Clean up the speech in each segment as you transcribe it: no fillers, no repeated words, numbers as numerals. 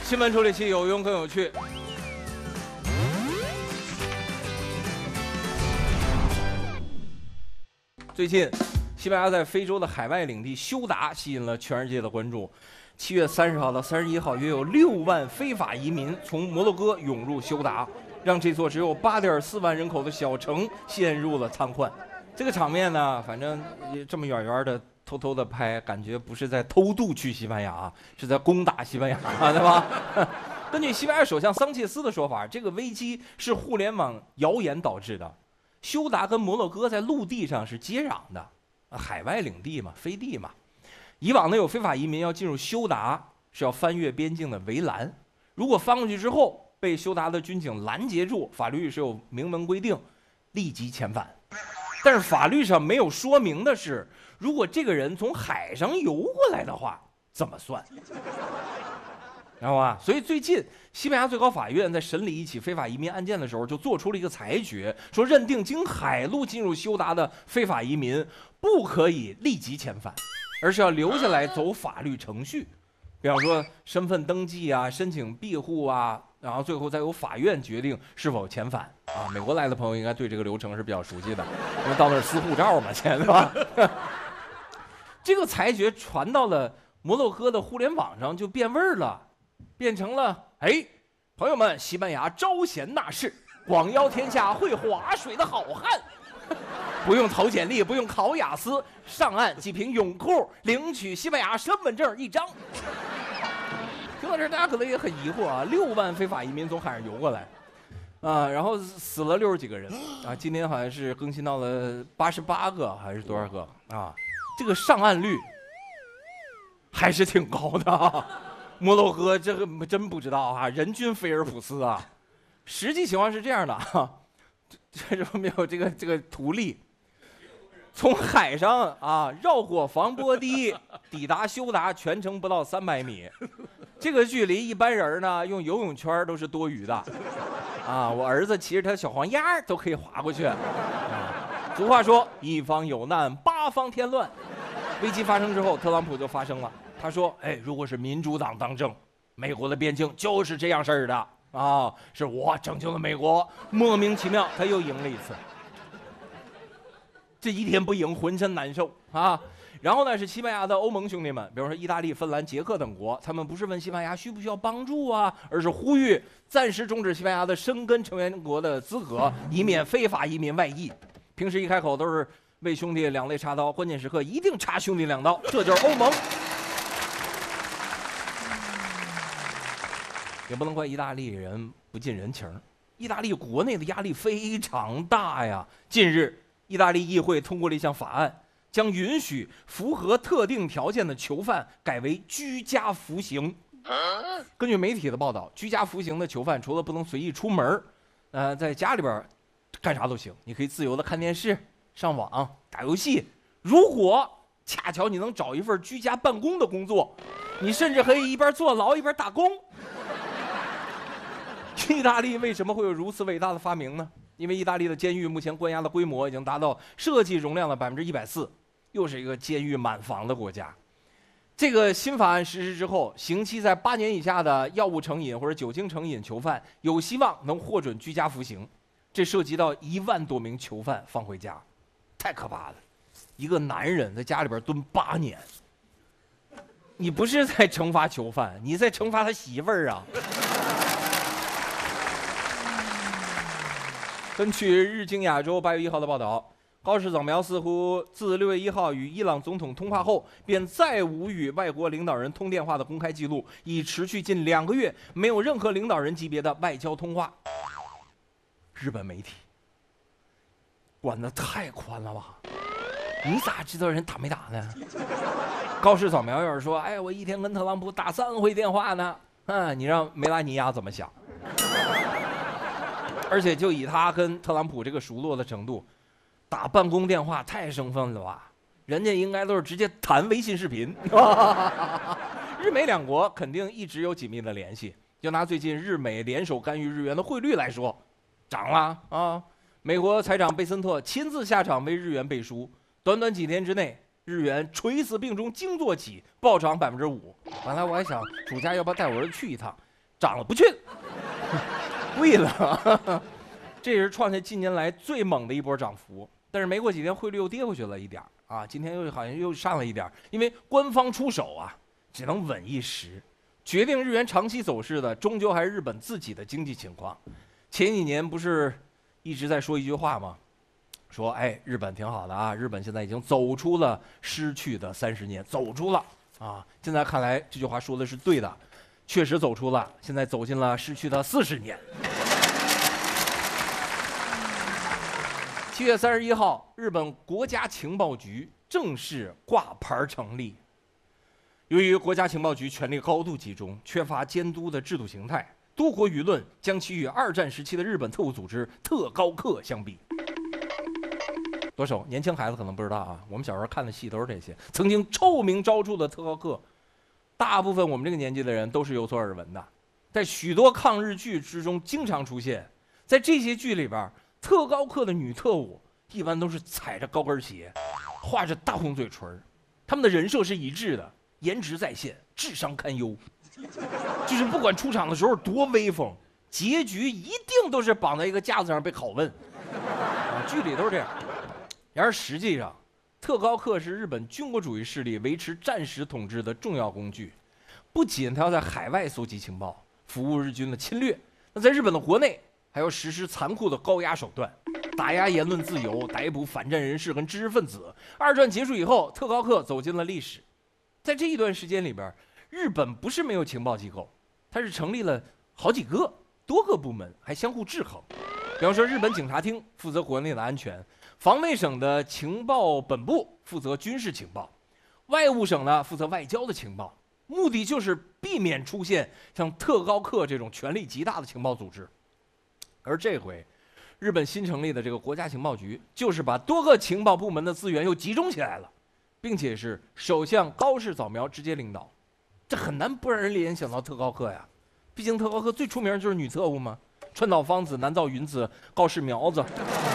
新闻处理器有用更有趣。最近，西班牙在非洲的海外领地休达吸引了全世界的关注。7月30号到31号，约有6万非法移民从摩洛哥涌入休达，让这座只有8.4万人口的小城陷入了瘫痪。这个场面呢，反正这么远远的偷偷的拍，感觉不是在偷渡去西班牙，是在攻打西班牙，对吧？根据西班牙首相桑切斯的说法，这个危机是互联网谣言导致的。休达跟摩洛哥在陆地上是接壤的，海外领地嘛，飞地嘛。以往呢，有非法移民要进入休达是要翻越边境的围栏，如果翻过去之后被休达的军警拦截住，法律是有明文规定立即遣返。但是法律上没有说明的是，如果这个人从海上游过来的话，怎么算？知道吧？所以最近西班牙最高法院在审理一起非法移民案件的时候，就做出了一个裁决，说认定经海路进入休达的非法移民不可以立即遣返，而是要留下来走法律程序，比方说身份登记啊、申请庇护啊，然后最后再由法院决定是否遣返啊。美国来的朋友应该对这个流程是比较熟悉的，因为到那儿撕护照嘛，对吧？这个裁决传到了摩洛哥的互联网上，就变味儿了。变成了朋友们，西班牙招贤纳士，广邀天下会划水的好汉，不用投简历，不用考雅思，上岸即凭泳裤领取西班牙身份证1张。听到这，大家可能也很疑惑啊，6万非法移民从海上游过来，然后死了60几个人啊，今天好像是更新到了88个还是多少个啊？这个上岸率还是挺高的啊。摩洛哥这个真不知道啊，人均菲尔普斯啊。实际情况是这样的啊，这时候没有这个图例，从海上啊绕过防波堤抵达休达，全程不到300米，这个距离一般人呢用游泳圈都是多余的啊。我儿子骑着他小黄鸭都可以划过去。俗话说，一方有难8方添乱。危机发生之后，特朗普就发声了。他说：“如果是民主党当政，美国的边境就是这样式儿的啊！是我拯救了美国，莫名其妙他又赢了一次。这一天不赢，浑身难受啊！然后呢，是西班牙的欧盟兄弟们，比如说意大利、芬兰、捷克等国，他们不是问西班牙需不需要帮助啊，而是呼吁暂时终止西班牙的申根成员国的资格，以免非法移民外溢。平时一开口都是为兄弟两肋插刀，关键时刻一定插兄弟2刀，这就是欧盟。”也不能怪意大利人不近人情，意大利国内的压力非常大呀。近日，意大利议会通过了一项法案，将允许符合特定条件的囚犯改为居家服刑。根据媒体的报道，居家服刑的囚犯除了不能随意出门，在家里边干啥都行，你可以自由的看电视、上网、打游戏。如果恰巧你能找一份居家办公的工作，你甚至可以一边坐牢一边打工。意大利为什么会有如此伟大的发明呢？因为意大利的监狱目前关押的规模已经达到设计容量的140%，又是一个监狱满房的国家。这个新法案实施之后，刑期在8年以下的药物成瘾或者酒精成瘾囚犯有希望能获准居家服刑。这涉及到1万多名囚犯放回家，太可怕了！一个男人在家里边蹲8年，你不是在惩罚囚犯，你在惩罚他媳妇儿啊！根据日经亚洲8月1号的报道，高市早苗似乎自6月1号与伊朗总统通话后，便再无与外国领导人通电话的公开记录，已持续近2个月，没有任何领导人级别的外交通话。日本媒体管得太宽了吧？你咋知道人打没打呢？高市早苗要是说，我一天跟特朗普打3回电话呢，你让梅拉尼亚怎么想？而且就以他跟特朗普这个熟络的程度，打办公电话太生分了吧？人家应该都是直接谈微信视频。日美两国肯定一直有紧密的联系。就拿最近日美联手干预日元的汇率来说，涨了啊！美国财长贝森特亲自下场为日元背书，短短几天之内，日元垂死病中惊坐起，暴涨5%。本来我还想暑假要不要带我儿子去一趟， 涨了不去了，贵了，这也是创下近年来最猛的一波涨幅。但是没过几天，汇率又跌回去了一点啊，今天好像又上了一点，因为官方出手啊，只能稳一时。决定日元长期走势的，终究还是日本自己的经济情况。前几年不是一直在说一句话吗？说日本挺好的啊，日本现在已经走出了失去的30年，走出了啊。现在看来这句话说的是对的，确实走出了，现在走进了失去的40年。7月31号，日本国家情报局正式挂牌成立。由于国家情报局权力高度集中，缺乏监督的制度形态，多国舆论将其与2战时期的日本特务组织特高课相比。多少年轻孩子可能不知道啊，我们小时候看的戏都是这些，曾经臭名昭著的特高课，大部分我们这个年纪的人都是有所耳闻的，在许多抗日剧之中经常出现。在这些剧里边，特高课的女特务一般都是踩着高跟鞋，画着大红嘴唇，他们的人设是一致的，颜值在线，智商堪忧，就是不管出场的时候多威风，结局一定都是绑在一个架子上被拷问啊，剧里都是这样。然而实际上，特高课是日本军国主义势力维持战时统治的重要工具。不仅他要在海外搜集情报，服务日军的侵略，那在日本的国内还要实施残酷的高压手段，打压言论自由，逮捕反战人士跟知识分子。2战结束以后，特高课走进了历史。在这一段时间里边，日本不是没有情报机构，它是成立了好几个、多个部门，还相互制衡。比方说，日本警察厅负责国内的安全，防卫省的情报本部负责军事情报，外务省呢负责外交的情报，目的就是避免出现像特高课这种权力极大的情报组织。而这回，日本新成立的这个国家情报局，就是把多个情报部门的资源又集中起来了，并且是首相高市早苗直接领导，这很难不让人联想到特高课呀。毕竟特高课最出名的就是女特务嘛，川岛芳子、南岛云子、高市苗子。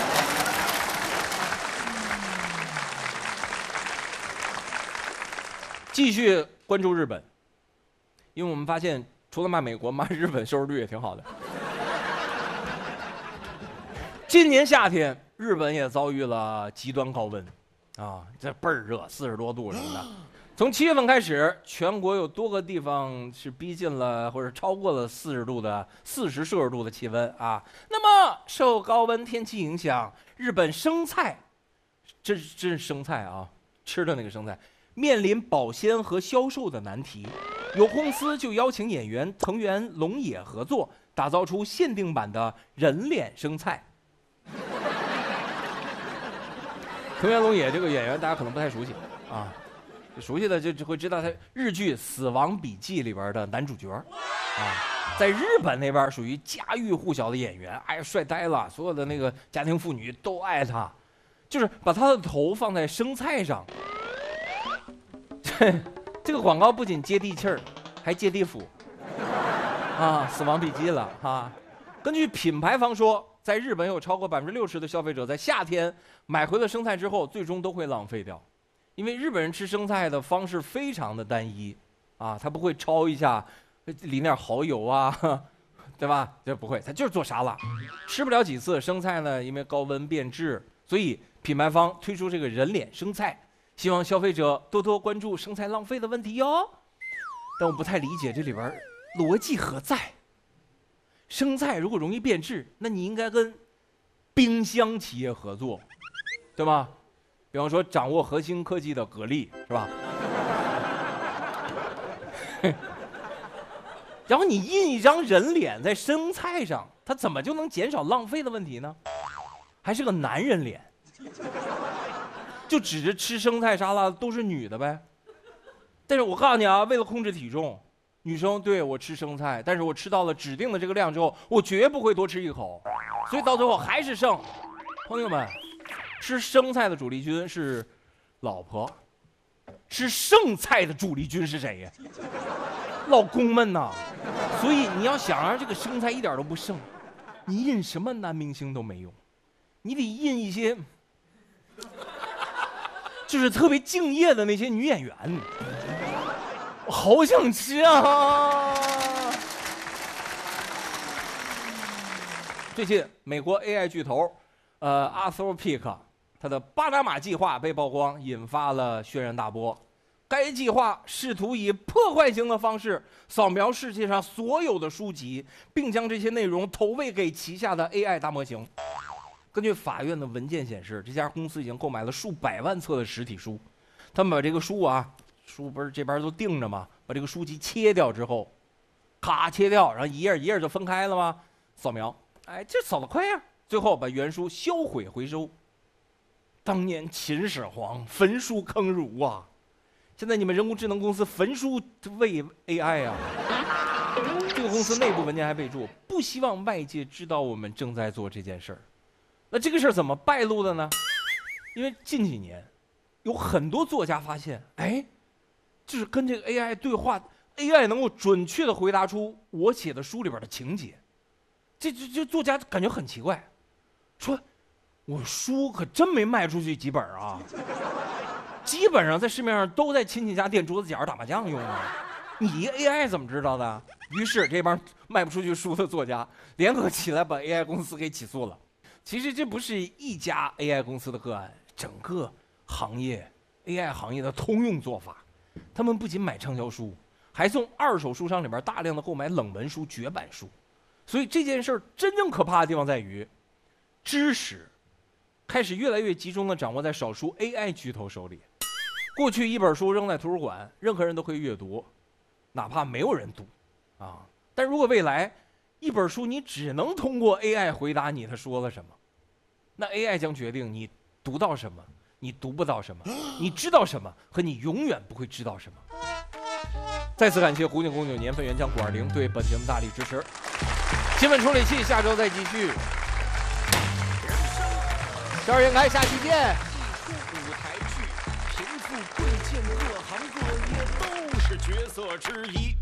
继续关注日本，因为我们发现除了骂美国，骂日本收视率也挺好的。今年夏天，日本也遭遇了极端高温，啊，这倍儿热，40多度什么的。从7月份开始，全国有多个地方是逼近了或者超过了40摄氏度的气温啊。那么受高温天气影响，日本生菜，这是生菜啊，吃的那个生菜，面临保鲜和销售的难题。有公司就邀请演员藤原龙也合作，打造出限定版的人脸生菜。藤原龙也这个演员大家可能不太熟悉啊，熟悉的就会知道他日剧《死亡笔记》里边的男主角啊，在日本那边属于家喻户晓的演员，帅呆了，所有的那个家庭妇女都爱他，就是把他的头放在生菜上。这个广告不仅接地气儿，还接地府啊，《死亡笔记》了哈。根据品牌方说，在日本有超过60%的消费者在夏天买回了生菜之后，最终都会浪费掉，因为日本人吃生菜的方式非常的单一啊，他不会焯一下，淋点蚝油啊，对吧？这不会，他就是做沙拉，吃不了几次生菜呢，因为高温变质，所以品牌方推出这个人脸生菜，希望消费者多多关注生菜浪费的问题哟。但我不太理解这里边逻辑何在。生菜如果容易变质，那你应该跟冰箱企业合作，对吧？比方说掌握核心科技的格力，是吧？然后你印一张人脸在生菜上，它怎么就能减少浪费的问题呢？还是个男人脸，就指着吃生菜沙拉都是女的呗。但是我告诉你啊，为了控制体重，女生对我吃生菜，但是我吃到了指定的这个量之后，我绝不会多吃一口，所以到最后还是剩。朋友们，吃生菜的主力军是老婆，吃剩菜的主力军是谁呀？老公们呐。所以你要想让这个生菜一点都不剩，你印什么男明星都没用，你得印一些就是特别敬业的那些女演员。我好想吃啊！ 最近，美国 AI 巨头，Anthropic， 它的巴拿马计划被曝光，引发了轩然大波。该计划试图以破坏性的方式扫描世界上所有的书籍，并将这些内容投喂给旗下的 AI 大模型。根据法院的文件显示，这家公司已经购买了数百万册的实体书。他们把这个书不是这边都钉着吗？把这个书籍切掉之后，咔切掉，然后一页一页就分开了吗？扫描，哎，这扫得快呀！最后把原书销毁回收。当年秦始皇焚书坑儒啊，现在你们人工智能公司焚书喂 AI 啊！这个公司内部文件还备注，不希望外界知道我们正在做这件事儿。那这个事儿怎么败露的呢？因为近几年有很多作家发现，哎，就是跟这个 AI 对话 ，AI 能够准确地回答出我写的书里边的情节。这作家感觉很奇怪，说我书可真没卖出去几本啊，基本上在市面上都在亲戚家垫桌子角打麻将用啊，你 AI 怎么知道的？于是这帮卖不出去书的作家联合起来把 AI 公司给起诉了。其实这不是一家 AI 公司的个案，整个行业 AI 行业的通用做法。他们不仅买畅销书，还从二手书商里边大量的购买冷门书、绝版书。所以这件事儿真正可怕的地方在于，知识开始越来越集中的掌握在少数 AI 巨头手里。过去一本书扔在图书馆，任何人都可以阅读，哪怕没有人读啊。但如果未来一本书你只能通过 AI 回答你他说了什么，那 AI 将决定你读到什么，你读不到什么，你知道什么和你永远不会知道什么。再次感谢湖景红酒年份原浆520对本节目大力支持。新闻处理器下周再继续。12人开，下期见。 舞台剧，贫富贵贱各行各业都是角色之一。